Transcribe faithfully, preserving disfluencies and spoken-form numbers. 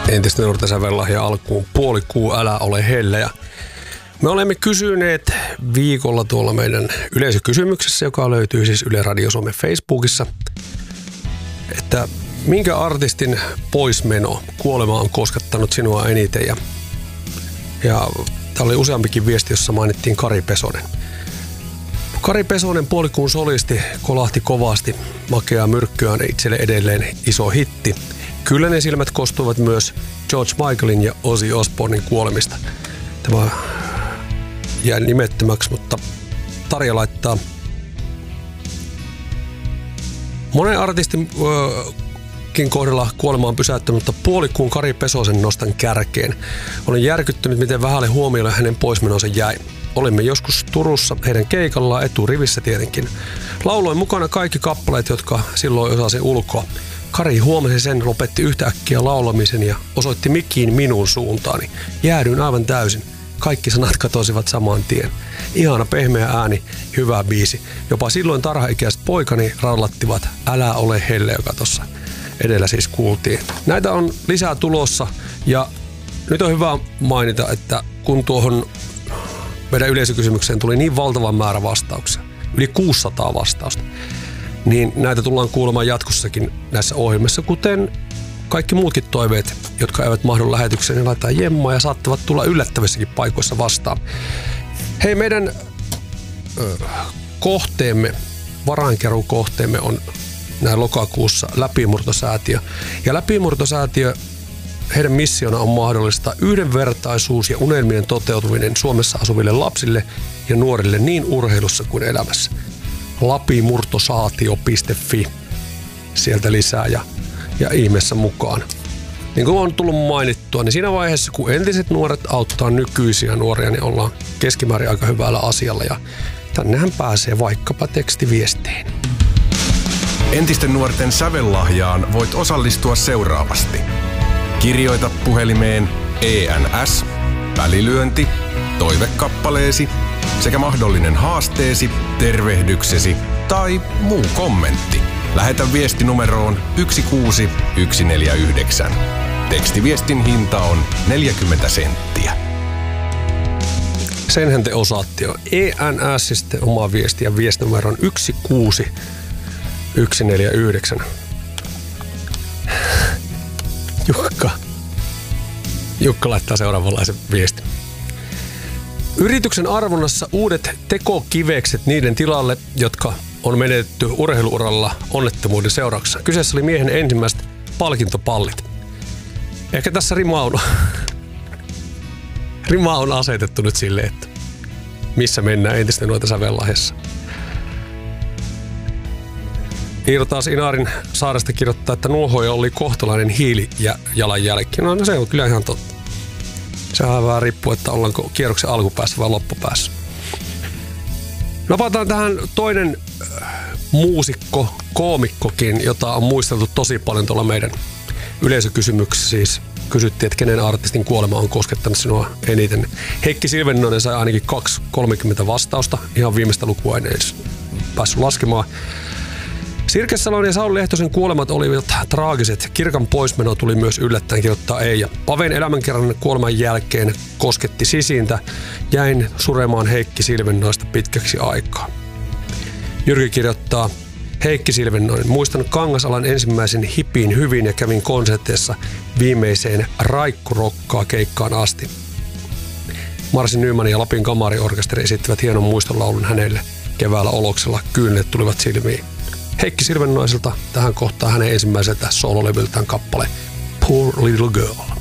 Entisten nuorten sävellahja alkuun puoli kuu, älä ole helle. Ja me olemme kysyneet viikolla tuolla meidän yleisökysymyksessä, joka löytyy siis Yle Radio Suomen Facebookissa, että minkä artistin poismeno, kuolema on koskettanut sinua eniten. Ja, ja täällä oli useampikin viesti, jossa mainittiin Kari Pesonen. Kari Pesonen, puolikuun solisti, kolahti kovasti. Makeaa myrkkyä on itselle edelleen iso hitti. Kyllä ne silmät kostuivat myös George Michaelin ja Ozzy Osbournen kuolemista. Tämä jää nimettömäksi, mutta Tarja laittaa monen artistinkin kohdalla kuolema on pysäyttänyt, mutta puolikuun Kari Pesosen nostan kärkeen. Olen järkyttynyt, miten vähälle huomiolle hänen poismenonsa jäi. Olimme joskus Turussa heidän keikallaan eturivissä tietenkin. Lauloin mukana kaikki kappaleet, jotka silloin osasin ulkoa. Kari huomasi sen, lopetti yhtäkkiä laulamisen ja osoitti mikiin minun suuntaani. Jäädyin aivan täysin. Kaikki sanat katosivat saman tien. Ihana pehmeä ääni, hyvä biisi. Jopa silloin tarhaikäiset poikani rallattivat Älä ole helle, joka tuossa edellä siis kuultiin. Näitä on lisää tulossa ja nyt on hyvä mainita, että kun tuohon meidän yleisökysymykseen tuli niin valtavan määrä vastauksia, yli kuusisataa vastausta, niin näitä tullaan kuulemaan jatkossakin näissä ohjelmissa, kuten kaikki muutkin toiveet, jotka eivät mahdu lähetykseen, niin laittaa jemmaa ja saattavat tulla yllättävissäkin paikoissa vastaan. Hei, meidän ö, kohteemme, varainkeruukohteemme on näin lokakuussa Läpimurtosäätiö. Ja Läpimurtosäätiö, heidän missiona on mahdollista yhdenvertaisuus ja unelmien toteutuminen Suomessa asuville lapsille ja nuorille niin urheilussa kuin elämässä. Lapimurtosaatio piste fi. Sieltä lisää ja, ja ihmeessä mukaan. Niin kuin on tullut mainittua, niin siinä vaiheessa, kun entiset nuoret auttaa nykyisiä nuoria, niin ollaan keskimäärin aika hyvällä asialla. Ja tännehän pääsee vaikkapa tekstiviestiin. Entisten nuorten sävellahjaan voit osallistua seuraavasti. Kirjoita puhelimeen E N S, välilyönti, toivekappaleesi sekä mahdollinen haasteesi, tervehdyksesi tai muu kommentti. Lähetä viesti numeroon yksi kuusi yksi neljä yhdeksän. Tekstiviestin hinta on neljäkymmentä senttiä. Senhän te osaatte jo. E N S sitten oma viesti ja viestinumero on yksi kuusi yksi neljä yhdeksän. Jukka. Jukka laittaa seuraavanlaisen viestin. Yrityksen arvonnassa uudet tekokivekset niiden tilalle, jotka on menetetty urheiluuralla onnettomuuden seurauksena. Kyseessä oli miehen ensimmäiset palkintopallit. Ehkä tässä rima on, rima on asetettu nyt silleen, että missä mennään entisten nuorten sävellahjassa. Iiro taas Inaarin saaresta kirjoittaa, että nuohoja oli kohtalainen hiilijalanjälki. No se on kyllä ihan totta. Sehän vähän riippuu, että ollaanko kierroksen alkupäässä vai loppupäässä. Napataan tähän toinen äh, muusikko, koomikkokin, jota on muisteltu tosi paljon tuolla meidän yleisökysymyksessä. Siis kysyttiin, että kenen artistin kuolema on koskettanut sinua eniten. Heikki Silvennoinen sai ainakin kaksi kolmekymmentä vastausta. Ihan viimeistä lukua en edes päässyt laskemaan. Sirkes Salon ja Sauli Lehtosen kuolemat olivat traagiset. Kirkan poismeno tuli myös yllättäen, kirjoittaa Eija. Paven elämänkerran kuoleman jälkeen kosketti sisintä. Jäin suremaan Heikki Silvennoista pitkäksi aikaa. Jyrki kirjoittaa, Heikki Silvennoinen. Muistan Kangasalan ensimmäisen hippiin hyvin ja kävin konserteissa viimeiseen raikkurokkaa keikkaan asti. Marsin Nyman ja Lapin kamariorkesteri esittivät hienon muistonlaulun hänelle. Keväällä Oloksella kyyneleet tulivat silmiin. Heikki Silvennoiselta tähän kohtaan hänen ensimmäiseltä soololevyltään kappale Poor Little Girl.